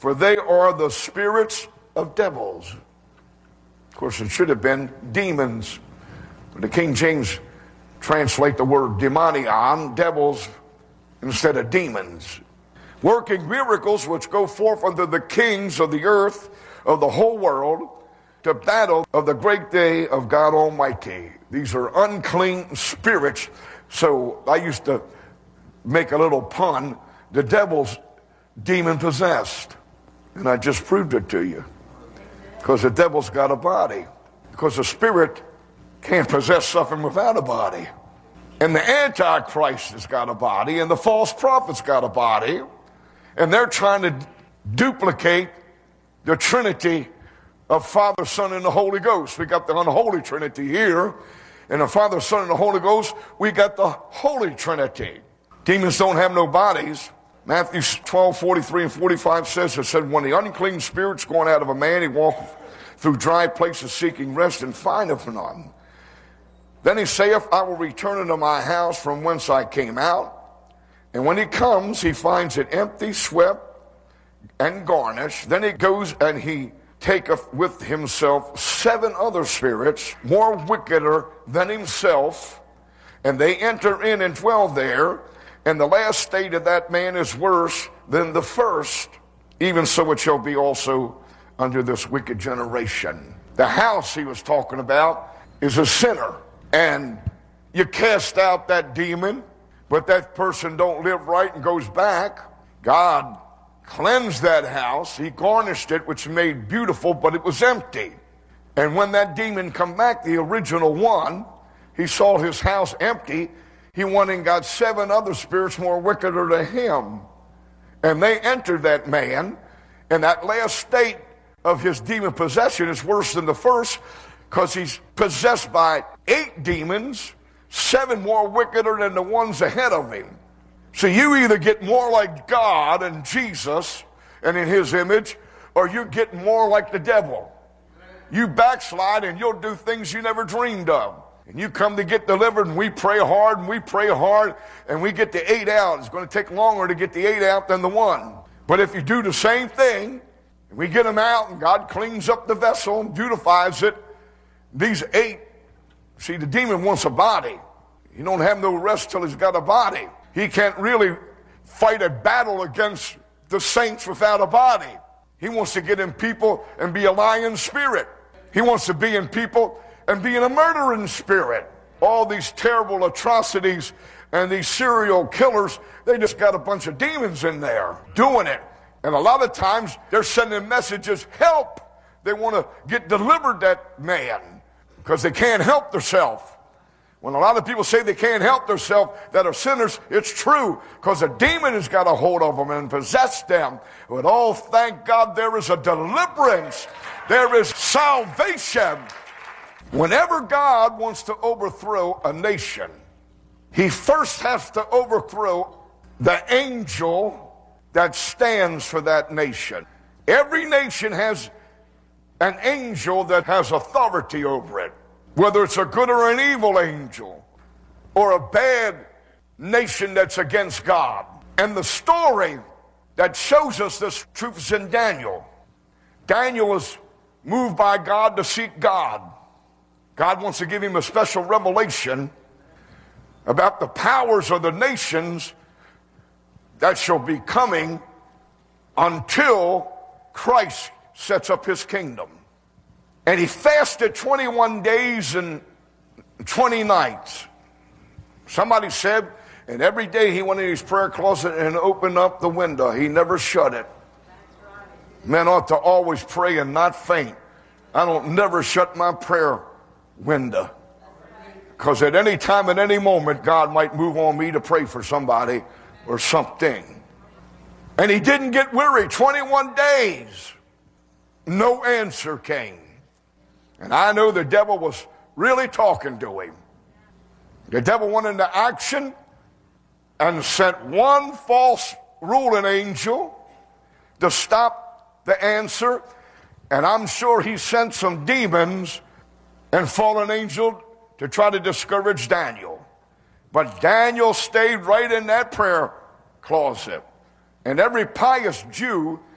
for they are the spirits of devils. Of course, it should have been demons. But the King James translate the word demonion, devils, instead of demons. Working miracles which go forth unto the kings of the earth, of the whole world, to battle of the great day of God Almighty. These are unclean spirits. So I used to make a little pun. The devil's demon possessed. And I just proved it to you. Because the devil's got a body. Because the spirit can't possess something without a body. And the Antichrist has got a body, and the false prophet's got a body. And they're trying to duplicate the Trinity of Father, Son, and the Holy Ghost. We got the unholy Trinity here. And the Father, Son, and the Holy Ghost, we got the Holy Trinity. Demons don't have no bodies. Matthew 12:43 and 45 says, it said, when the unclean spirit's going out of a man, he walketh through dry places seeking rest and findeth none. Then he saith, I will return into my house from whence I came out. And when he comes, he finds it empty, swept, and garnished. Then he goes and he taketh with himself 7 other spirits, more wickeder than himself, and they enter in and dwell there. And the last state of that man is worse than the first. Even so it shall be also under this wicked generation. The house he was talking about is a sinner. And you cast out that demon, but that person don't live right and goes back. God cleansed that house. He garnished it, which made beautiful, but it was empty. And when that demon come back, the original one, he saw his house empty. He went and got 7 other spirits more wickeder than him. And they entered that man. And that last state of his demon possession is worse than the first, because he's possessed by 8 demons, 7 more wickeder than the ones ahead of him. So you either get more like God and Jesus and in his image, or you get more like the devil. You backslide and you'll do things you never dreamed of. And you come to get delivered, and we pray hard, and we pray hard, and we get the 8 out. It's going to take longer to get the 8 out than the 1. But if you do the same thing, and we get them out, and God cleans up the vessel and beautifies it, these 8, see, the demon wants a body. He don't have no rest till he's got a body. He can't really fight a battle against the saints without a body. He wants to get in people and be a lying spirit. He wants to be in people and be in a murdering spirit. All these terrible atrocities and these serial killers, they just got a bunch of demons in there doing it. And a lot of times they're sending messages, help. They want to get delivered, that man, because they can't help themselves. When a lot of people say they can't help themselves, that are sinners, it's true, because a demon has got a hold of them and possessed them. But oh, thank God there is a deliverance. There is salvation. Whenever God wants to overthrow a nation, he first has to overthrow the angel that stands for that nation. Every nation has an angel that has authority over it. Whether it's a good or an evil angel, or a bad nation that's against God. And the story that shows us this truth is in Daniel. Daniel is moved by God to seek God. God wants to give him a special revelation about the powers of the nations that shall be coming until Christ sets up his kingdom. And he fasted 21 days and 20 nights. Somebody said, and every day he went in his prayer closet and opened up the window. He never shut it. Men ought to always pray and not faint. I don't never shut my prayer window. Because at any time, at any moment, God might move on me to pray for somebody or something. And he didn't get weary. 21 days. No answer came. And I know the devil was really talking to him. The devil went into action and sent one false ruling angel to stop the answer. And I'm sure he sent some demons and fallen angels to try to discourage Daniel. But Daniel stayed right in that prayer closet. And every pious Jew